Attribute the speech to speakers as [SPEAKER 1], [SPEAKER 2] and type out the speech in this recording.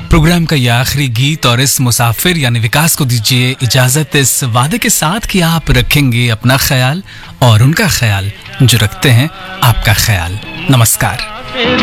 [SPEAKER 1] Programme का यह आखिरी गीत और इस मुसाफिर यानी विकास को दीजिए इजाजत इस वादे के साथ कि आप रखेंगे अपना ख्याल और उनका ख्याल जो रखते हैं आपका ख्याल। नमस्कार।